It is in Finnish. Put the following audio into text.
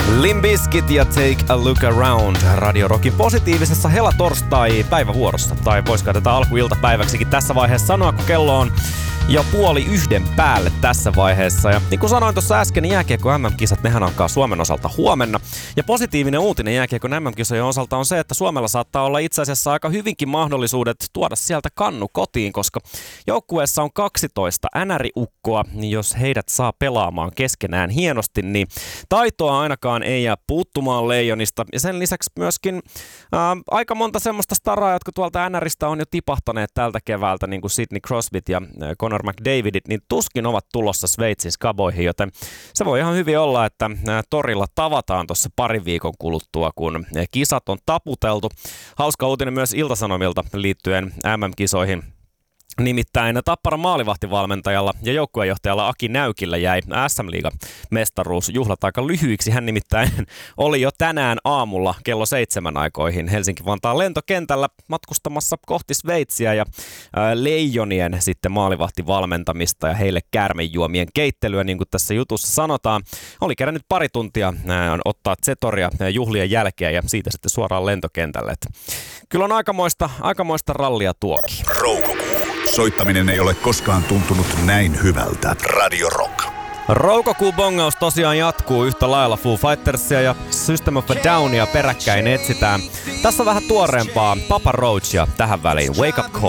Limp Bizkit ja Take a Look Around Radio Rockin positiivisessa helatorstai päivävuorossa. Tai voisiko tätä alkuiltapäiväksikin tässä vaiheessa sanoa, kun kello on jo 12:30 päälle tässä vaiheessa. Ja niin kuin sanoin tuossa äsken, niin jääkiekko MM-kisat, nehän alkaa Suomen osalta huomenna. Ja positiivinen uutinen jääkiekko MM-kisojen osalta on se, että Suomella saattaa olla itse asiassa aika hyvinkin mahdollisuudet tuoda sieltä kannu kotiin, koska joukkueessa on 12 NR-ukkoa, niin jos heidät saa pelaamaan keskenään hienosti, niin taitoa ainakaan ei jää puuttumaan Leijonista. Ja sen lisäksi myöskin aika monta semmoista staraa, jotka tuolta NRistä on jo tipahtaneet tältä keväältä, niin kuin Sidney Crosbyt ja Connor McDavidit, niin tuskin ovat tulossa Sveitsin Skaboihin, joten se voi ihan hyvin olla, että torilla tavataan tuossa parin viikon kuluttua, kun kisat on taputeltu. Hauska uutinen myös Ilta-Sanomilta liittyen MM-kisoihin. Nimittäin Tapparan maalivahtivalmentajalla ja joukkueenjohtajalla Aki Näykillä jäi SM-liigan mestaruusjuhlat aika lyhyiksi. Hän nimittäin oli jo tänään aamulla kello 7 aikoihin Helsinki-Vantaan lentokentällä matkustamassa kohti Sveitsiä ja Leijonien sitten maalivahtivalmentamista ja heille käärmejuomien keittelyä, niin kuin tässä jutussa sanotaan. Oli kerännyt pari tuntia ottaa Zetoria juhlien jälkeen ja siitä sitten suoraan lentokentälle. Että kyllä on aikamoista rallia tuokin. Soittaminen ei ole koskaan tuntunut näin hyvältä. Radio Rock. Roukokuubongaus tosiaan jatkuu yhtä lailla. Foo Fightersia ja System of a Downia peräkkäin etsitään. Tässä on vähän tuoreempaa Papa Roachia tähän väliin. Wake Up Call.